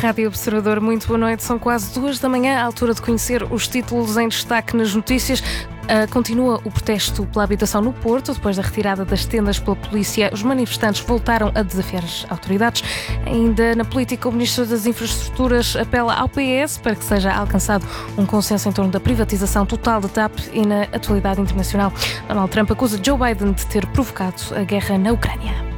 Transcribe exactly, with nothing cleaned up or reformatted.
Rádio Observador, muito boa noite. São quase duas da manhã, à altura de conhecer os títulos em destaque nas notícias. Uh, continua o protesto pela habitação no Porto. Depois da retirada das tendas pela polícia, os manifestantes voltaram a desafiar as autoridades. Ainda na política, o Ministro das Infraestruturas apela ao P S para que seja alcançado um consenso em torno da privatização total da T A P. E na atualidade internacional, Donald Trump acusa Joe Biden de ter provocado a guerra na Ucrânia.